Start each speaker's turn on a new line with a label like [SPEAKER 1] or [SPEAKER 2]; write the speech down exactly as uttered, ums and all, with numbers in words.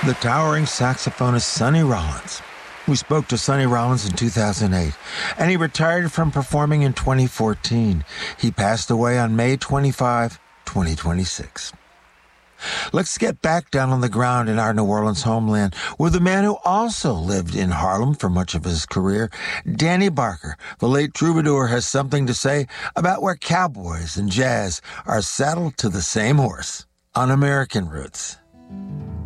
[SPEAKER 1] the towering saxophonist Sonny Rollins. We spoke to Sonny Rollins in two thousand eight, and he retired from performing in twenty fourteen. He passed away on May twenty-fifth, twenty twenty-six. Let's get back down on the ground in our New Orleans homeland with a man who also lived in Harlem for much of his career. Danny Barker, the late troubadour, has something to say about where cowboys and jazz are saddled to the same horse on American Roots.